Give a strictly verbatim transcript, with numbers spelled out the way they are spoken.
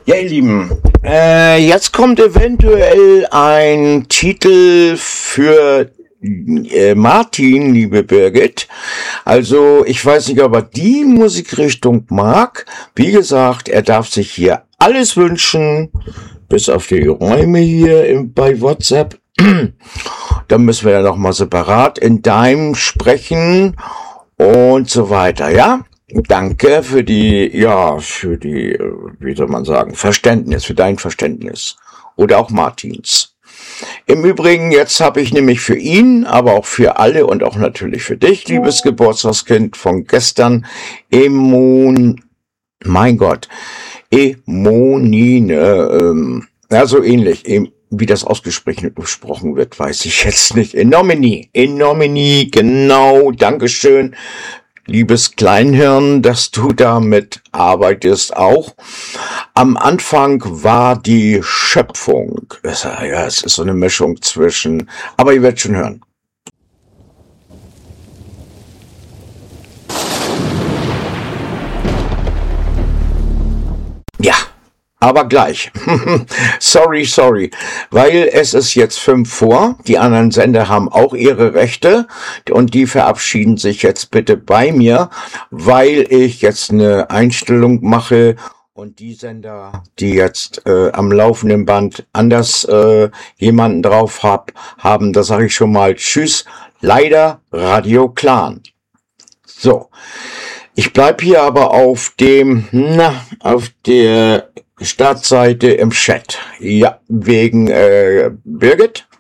Ja, ihr Lieben, äh, jetzt kommt eventuell ein Titel für äh, Martin, liebe Birgit. Also, ich weiß nicht, ob er die Musikrichtung mag. Wie gesagt, er darf sich hier alles wünschen, bis auf die Räume hier im, bei WhatsApp. Da müssen wir ja nochmal separat in Dime sprechen und so weiter, ja? Danke für die, ja, für die, wie soll man sagen, Verständnis, für dein Verständnis. Oder auch Martins. Im Übrigen, jetzt habe ich nämlich für ihn, aber auch für alle und auch natürlich für dich, liebes Geburtstagskind von gestern, Emon, mein Gott, Emonine, ähm, ja, so ähnlich, em, wie das ausgesprochen gesprochen wird, weiß ich jetzt nicht. Enomini, Enomini, genau, Dankeschön. Liebes Kleinhirn, dass du damit arbeitest auch. Am Anfang war die Schöpfung. Ja, es ist so eine Mischung zwischen, aber ihr werdet schon hören. Ja. Aber gleich. sorry, sorry. Weil es ist jetzt fünf vor. Die anderen Sender haben auch ihre Rechte. Und die verabschieden sich jetzt bitte bei mir, weil ich jetzt eine Einstellung mache. Und die Sender, die jetzt äh, am laufenden Band anders äh, jemanden drauf hab, haben, da sage ich schon mal Tschüss. Leider Radio Clan. So. Ich bleib hier aber auf dem, na, auf der Startseite im Chat. Ja, wegen äh, Birgit.